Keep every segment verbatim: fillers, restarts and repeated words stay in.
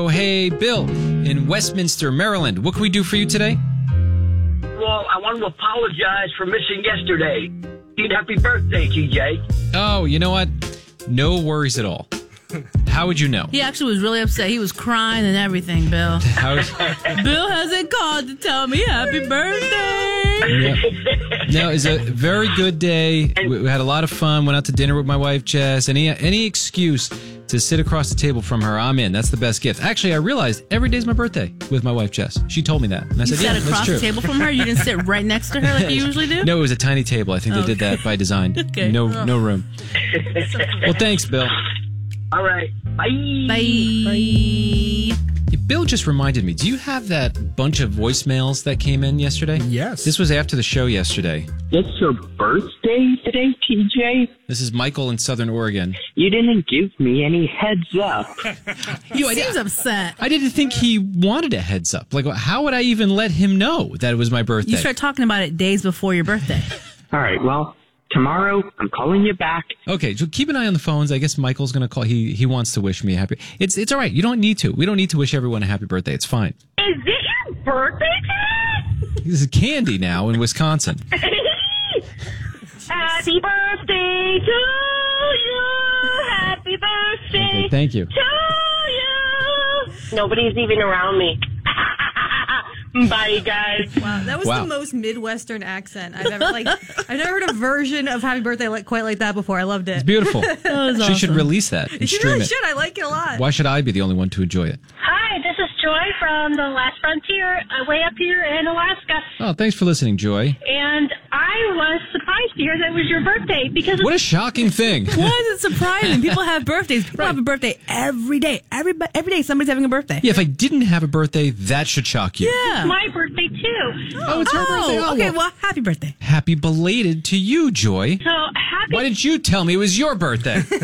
Oh, hey, Bill, in Westminster, Maryland. What can we do for you today? Well, I want to apologize for missing yesterday. Happy birthday, T J. Oh, you know what? No worries at all. How would you know? He actually was really upset. He was crying and everything, Bill. How's... Bill hasn't called to tell me happy birthday. Yeah. No, it's a very good day. We had a lot of fun. Went out to dinner with my wife, Jess. Any any excuse to sit across the table from her, I'm in. That's the best gift. Actually, I realized every day's my birthday with my wife, Jess. She told me that. And I you said, yeah, sat across that's true. the table from her? You didn't sit right next to her like you usually do? No, it was a tiny table. I think they okay. did that by design. Okay. No, oh. no room. Well, thanks, Bill. All right. Bye. Bye. Bye. Bill just reminded me, do you have that bunch of voicemails that came in yesterday? Yes. This was after the show yesterday. It's your birthday today, T J? This is Michael in Southern Oregon. You didn't give me any heads up. He seems upset. I didn't think he wanted a heads up. Like, how would I even let him know that it was my birthday? You start talking about it days before your birthday. All right, well, tomorrow I'm calling you back. Okay, so keep an eye on the phones. I guess Michael's going to call. He he wants to wish me a happy... It's it's all right. You don't need to. We don't need to wish everyone a happy birthday. It's fine. Is it your birthday today? This is Candy now in Wisconsin. Happy birthday to you. Happy birthday Okay, thank you. to you. Nobody's even around me. Bye, guys. Wow, that was Wow. the most Midwestern accent I've ever like. I've never heard a version of Happy Birthday like quite like that before. I loved it. It's beautiful. That was She awesome. should release that and You stream really it. should. I like it a lot. Why should I be the only one to enjoy it? Hi, this is Joy from the Last Frontier, uh, way up here in Alaska. Oh, thanks for listening, Joy. And I was surprised to hear that it was your birthday because What a shocking thing. Why is it surprising? People have birthdays. People have a birthday every day. Every, every day somebody's having a birthday. Yeah, if I didn't have a birthday, that should shock you. Yeah. it's my birthday too. Oh, it's her birthday. Oh, Oh, okay. well, Well, happy birthday. happy belated to you, Joy. So happy, Why didn't you tell me it was your birthday? so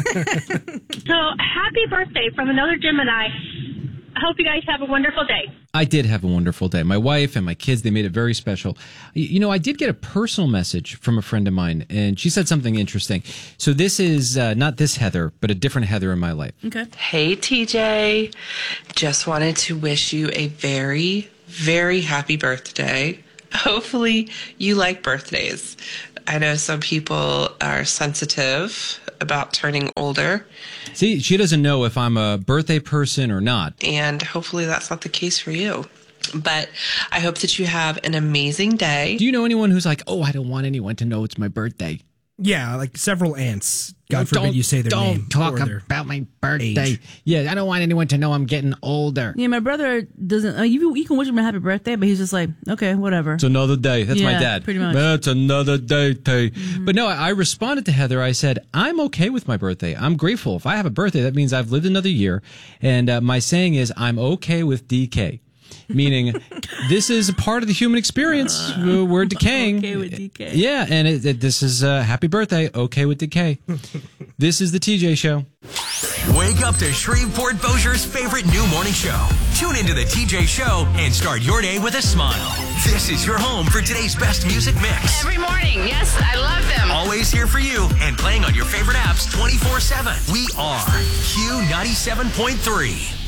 happy birthday from another Gemini. I hope you guys have a wonderful day. I did have a wonderful day. My wife and my kids, they made it very special. Y- You know, I did get a personal message from a friend of mine, and she said something interesting. So this is uh, not this Heather, but a different Heather in my life. Okay. Hey, T J. Just wanted to wish you a very, very happy birthday. Hopefully you like birthdays. I know some people are sensitive about turning older, See, she doesn't know if I'm a birthday person or not. and hopefully that's not the case for you. But I hope that you have an amazing day. Do you know anyone who's like, oh, I don't want anyone to know it's my birthday? Yeah, like several aunts. God Don't- forbid you say their don't name. talk or their about my birthday. age. Yeah, I don't want anyone to know I'm getting older. Yeah, my brother doesn't. Uh, you you can wish him a happy birthday, but he's just like, okay, whatever. It's another day. That's my Yeah, dad. pretty much. That's another day. day. But no, I I responded to Heather. I said, I'm okay with my birthday. I'm grateful. If I have a birthday, that means I've lived another year. And uh, my saying is, I'm okay with D K. Meaning, this is a part of the human experience. Uh, We're decaying. Okay with D K. Yeah, and it, it, this is uh, happy birthday. Okay with decay. This is the T J Show. Wake up to Shreveport Bossier's favorite new morning show. Tune into the T J Show and start your day with a smile. This is your home for today's best music mix. Every morning. Yes, I love them. Always here for you and playing on your favorite apps twenty-four seven. We are Q ninety-seven point three.